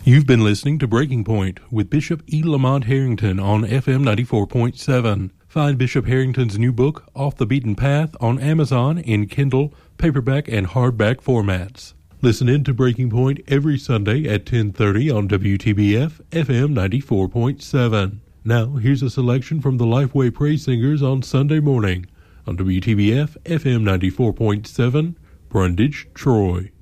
You've been listening to Breaking Point with Bishop E. Lamont Harrington on FM 94.7. Find Bishop Harrington's new book, Off the Beaten Path, on Amazon in Kindle, paperback, and hardback formats. Listen in to Breaking Point every Sunday at 10:30 on WTBF FM 94.7. Now, here's a selection from the Lifeway Praise Singers on Sunday morning on WTBF FM 94.7, Brundage, Troy.